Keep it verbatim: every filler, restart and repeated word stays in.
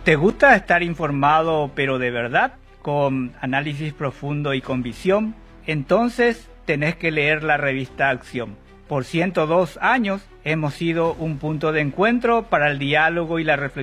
¿Te gusta estar informado pero de verdad, con análisis profundo y con visión? Entonces tenés que leer la revista Acción. Por ciento dos años hemos sido un punto de encuentro para el diálogo y la reflexión